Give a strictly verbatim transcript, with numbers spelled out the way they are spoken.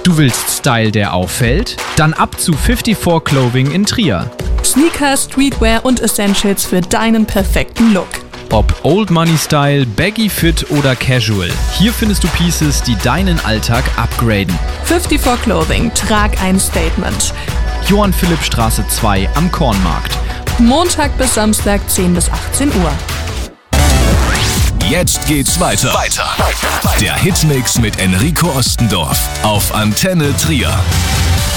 Du willst Style, der auffällt? Dann ab zu vierundfünfzig Clothing in Trier. Sneaker, Streetwear und Essentials für deinen perfekten Look. Ob Old Money Style, Baggy Fit oder Casual. Hier findest du Pieces, die deinen Alltag upgraden. vierundfünfzig Clothing, trag ein Statement. Johann-Philipp-Straße zwei am Kornmarkt. Montag bis Samstag zehn bis achtzehn Uhr. Jetzt geht's weiter. Weiter. Der Hitmix mit Enrico Ostendorf auf Antenne Trier.